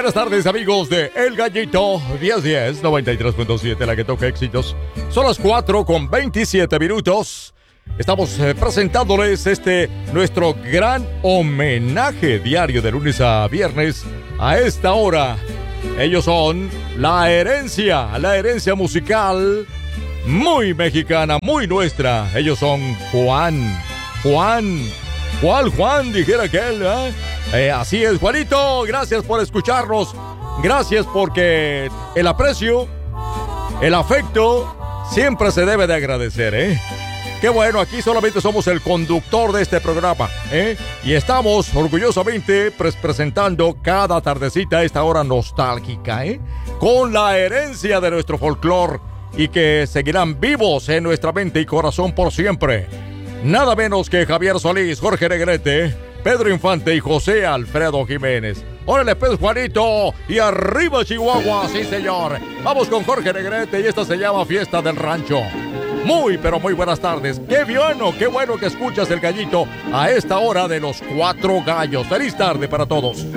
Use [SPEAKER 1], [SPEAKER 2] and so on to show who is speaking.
[SPEAKER 1] Buenas tardes, amigos de El Gallito 1010 93.7, la que toca éxitos. Son las 4:27. Estamos presentándoles nuestro gran homenaje diario de lunes a viernes a esta hora. Ellos son la herencia musical muy mexicana, muy nuestra. Ellos son Juan. ¿Cuál Juan? Dijera aquel, así es, Juanito, gracias por escucharnos. Gracias porque el aprecio, el afecto, siempre se debe de agradecer, Qué bueno, aquí solamente somos el conductor de este programa, Y estamos orgullosamente presentando cada tardecita esta hora nostálgica, con la herencia de nuestro folclore y que seguirán vivos en nuestra mente y corazón por siempre. Nada menos que Javier Solís, Jorge Negrete, Pedro Infante y José Alfredo Jiménez. ¡Órale, pues, Juanito! ¡Y arriba, Chihuahua! ¡Sí, señor! Vamos con Jorge Negrete y esta se llama Fiesta del Rancho. Muy, pero muy buenas tardes. ¡Qué bueno que escuchas El Gallito a esta hora de los 4 gallos! ¡Feliz tarde para todos!